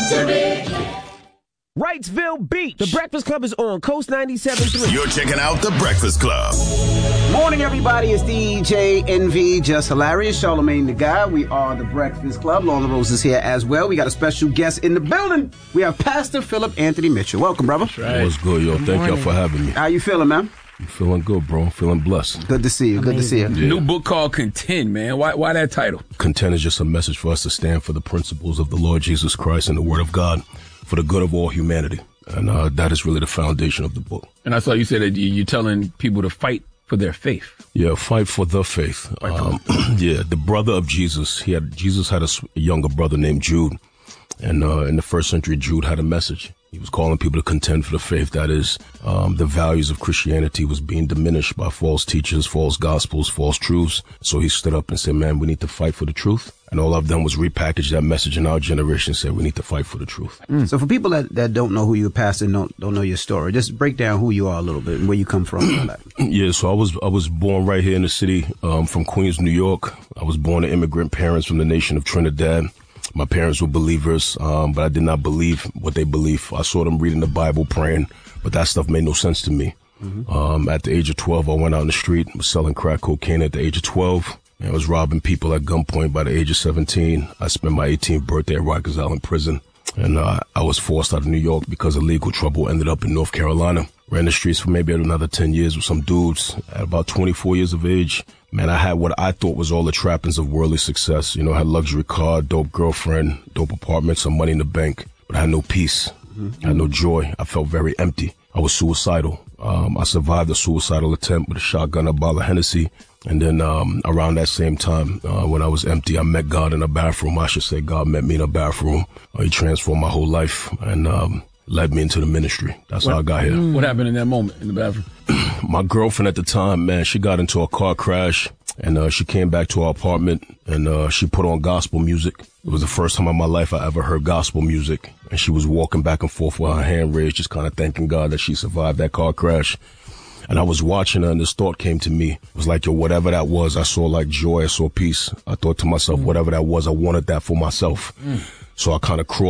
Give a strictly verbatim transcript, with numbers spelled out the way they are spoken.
Wrightsville Beach. The Breakfast Club is on Coast ninety-seven point three. You're checking out The Breakfast Club. Morning, everybody. It's D J N V, Just Hilarious, Charlamagne the Guy. We are The Breakfast Club. Lola Rose is here as well. We got a special guest in the building. We have Pastor Philip Anthony Mitchell. Welcome, brother. Right. What's good, yo? Good Thank morning. y'all for having me. How you feeling, man? I'm feeling good, bro. I'm feeling blessed. Good to see you. Good to see you. Yeah. New book called Contend, man. Why why that title? Content is just a message for us to stand for the principles of the Lord Jesus Christ and the Word of God for the good of all humanity. And uh, that is really the foundation of the book. And I saw you said that you- you're telling people to fight for their faith. Yeah, fight for the faith. Um, yeah, the brother of Jesus, he had Jesus had a, s- a younger brother named Jude. And uh, in the first century, Jude had a message. He was calling people to contend for the faith. That is, um, the values of Christianity was being diminished by false teachers, false gospels, false truths. So he stood up and said, man, we need to fight for the truth. And all I've done was repackage that message in our generation and said, we need to fight for the truth. Mm. So for people that, that don't know who you're pastor and don't, don't know your story, just break down who you are a little bit and where you come from. And all that. Yeah, so I was I was born right here in the city, um, from Queens, New York. I was born to immigrant parents from the nation of Trinidad. My parents were believers, um, but I did not believe what they believe. I saw them reading the Bible, praying, but that stuff made no sense to me. Mm-hmm. Um, at the age of twelve, I went out in the street, was selling crack cocaine at the age of twelve. I was robbing people at gunpoint by the age of seventeen. I spent my eighteenth birthday at Rikers Island prison. And uh, I was forced out of New York because of legal trouble, ended up in North Carolina. Ran the streets for maybe another ten years with some dudes. At about twenty-four years of age, man, I had what I thought was all the trappings of worldly success. You know, I had luxury car, dope girlfriend, dope apartment, some money in the bank. But I had no peace. Mm-hmm. I had no joy. I felt very empty. I was suicidal. Um, I survived a suicidal attempt with a shotgun, a bottle of Hennessy. And then um, around that same time, uh, when I was empty, I met God in a bathroom. I should say God met me in a bathroom. Uh, he transformed my whole life and um, led me into the ministry. That's What- how I got here. What happened in that moment in the bathroom? My girlfriend at the time, man, she got into a car crash and uh, she came back to our apartment and uh, she put on gospel music. It was the first time in my life I ever heard gospel music. And she was walking back and forth with her hand raised, just kind of thanking God that she survived that car crash. And I was watching her and this thought came to me. It was like, yo, whatever that was, I saw like joy, I saw peace. I thought to myself, whatever that was, I wanted that for myself. Mm. So I kind of crawled